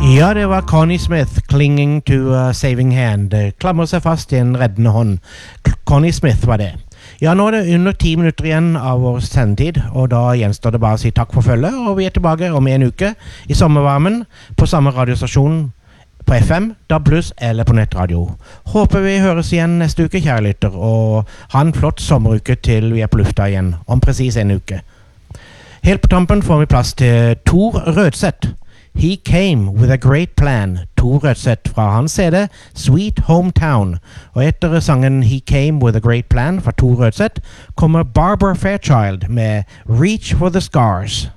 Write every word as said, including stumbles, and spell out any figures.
Ja, det var Connie Smith, Clinging to a Saving Hand. Klamrer seg fast i en reddende hånd. Connie Smith var det. Ja, nå er det under ti minutter igjen av vår sendetid, og da gjenstår det bare å si takk for følget, og vi er tilbake om en uke i sommervarmen på samme radiostasjon på F M, D A B plus eller på nettradio. Håper vi høres igjen neste uke, kjære lytter, og ha en flott sommeruke til vi er på lufta igjen, om precis en uke. Helt på tampen får vi plass til Tor Rødseth. He Came With A Great Plan, Tor Rødseth fra hans C D Sweet Hometown. Og etter sangen He Came With A Great Plan fra Tor Rødseth kommer Barbara Fairchild med Reach For The Scars.